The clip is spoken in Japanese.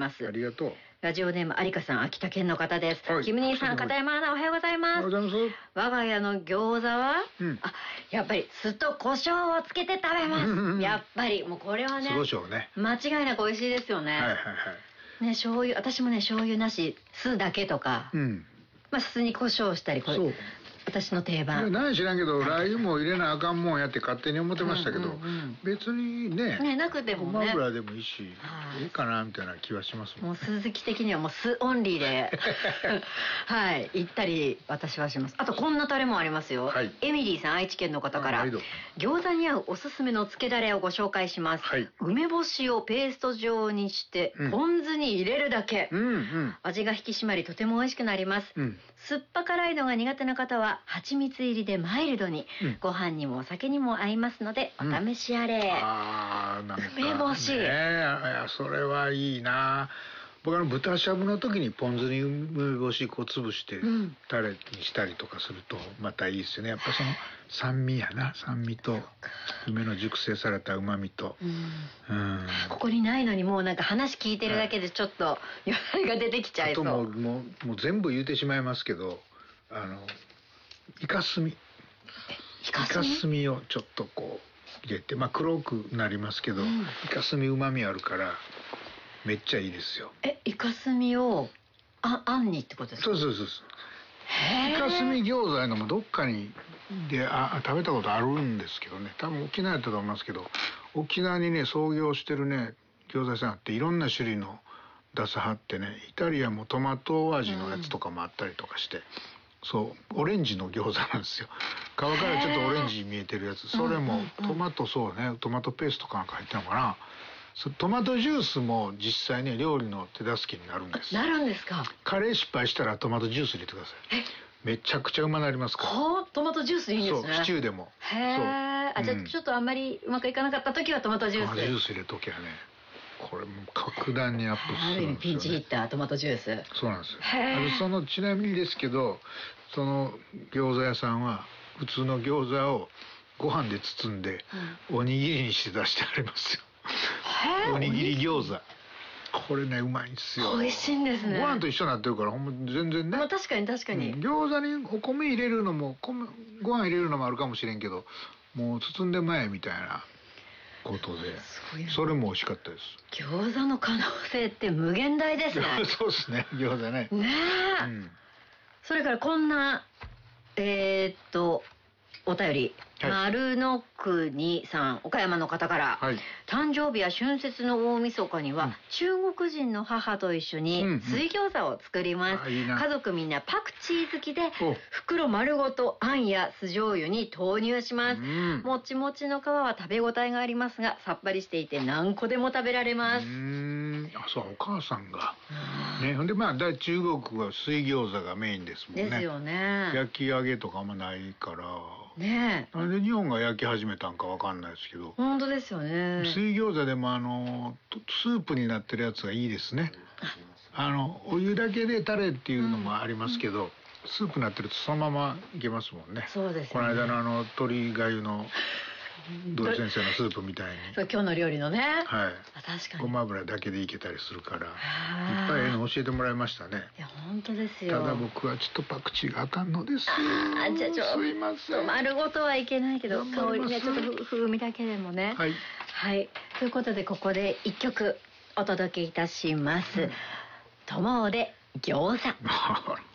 ます。 ありがとう。 ラジオネーム有香さん、秋田県の方です。 はい、 キム兄さん、片山アナ、おはようございます。 おはようございます。 我が家の餃子は、やっぱり酢と胡椒をつけて食べます。やっぱりもうこれはね、 酢胡椒ね、 間違いなく美味しいですよね。 はいはいはい。 ね、醤油、私もね、醤油なし酢だけとか、まあ酢に胡椒したり、これそう私の定番。 何知らんけど、ラー油も入れなあかんもんやって勝手に思ってましたけど、別にね、なくてもね、ごま油でもいいし、いいかなみたいな気はしますもん。 もう鈴木的にはもう酢オンリーではい、行ったり私はします。あとこんなタレもありますよ。エミリーさん、愛知県の方から、餃子に合うおすすめのつけだれをご紹介します。梅干しをペースト状にしてポン酢に入れるだけ。味が引き締まりとても美味しくなります。酸っぱ辛いのが苦手な方は蜂蜜入りでマイルドに、ご飯にもお酒にも合いますのでお試しあれ。梅干し、 それはいいな。僕豚しゃぶの時にポン酢に梅干しこう潰してタレにしたりとかするとまたいいですよね。やっぱその酸味やな、酸味と梅の熟成された旨味と、 ここにないのにもうなんか話聞いてるだけでちょっとよだれが出てきちゃいそう。 あともう全部言うてしまいますけど、イカスミをちょっとこう入れて、まあ黒くなりますけど、イカスミ旨味あるからめっちゃいいですよ。 イカスミをあんにってことですか？ そう。イカスミ餃子いうのもどっかにで食べたことあるんですけどね、多分沖縄やったと思いますけど、沖縄にね創業してるね餃子屋さんあって、いろんな種類の出さはってね、イタリアンもトマト味のやつとかもあったりとかして、そうオレンジの餃子なんですよ。皮からちょっとオレンジ見えてるやつ、それもトマト、そうね、トマトペーストかなんか入ってるのかな。トマトジュースも実際ね料理の手助けになるんです。 なるんですか？ カレー失敗したらトマトジュース入れてください。めちゃくちゃうまなりますから。 トマトジュースいいんですね。 そう、シチューでも。 じゃあちょっとあんまりうまくいかなかった時はトマトジュース。 トマトジュース入れときゃね、これも格段にアップするんですよね。 ピンチヒッタートマトジュース。 そうなんですよ。ちなみにですけど、その餃子屋さんは普通の餃子をご飯で包んで、おにぎりにして出してありますよ。おにぎり餃子、これねうまいんですよ。 美味しいんですね。 ご飯と一緒になってるからほんま全然ね。 確かに餃子にお米入れるのもご飯入れるのもあるかもしれんけど、もう包んでまえみたいなことで、それも美味しかったです。 餃子の可能性って無限大ですね。 そうですね、餃子ね。 それからこんなお便り、丸の国さん、岡山の方から、誕生日や春節の大晦日には、中国人の母と一緒に水餃子を作ります。家族みんなパクチー好きで、袋丸ごとあんや酢醤油に投入します。もちもちの皮は食べ応えがありますが、さっぱりしていて何個でも食べられます。 そう、お母さんがね。ほんで中国は水餃子がメインですもんね。 ですよね。 焼き揚げとかもないからね。 なんで日本が焼き始めたんかわかんないですけど。 本当ですよね。 水餃子でもスープになってるやつがいいですね。お湯だけでタレっていうのもありますけど、スープになってるとそのままいけますもんね。 そうですね。 この間の鶏がゆの土井先生のスープみたいに。 今日の料理のね。 確かに。ごま油だけでいけたりするから、いっぱい教えてもらいましたね。 いや本当ですよ。 ただ僕はちょっとパクチーがあかんのです。 じゃあすいません。丸ごとはいけないけど、香りね、ちょっと風味だけでもね。ということでここで一曲お届けいたします。友で餃子。